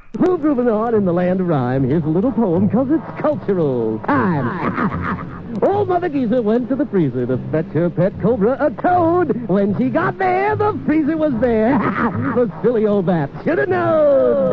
Move moving on in the land of rhyme. Here's a little poem because it's cultural time. Old Mother Geezer went to the freezer to fetch her pet cobra, a toad. When she got there, the freezer was bare. The silly old bat should have known.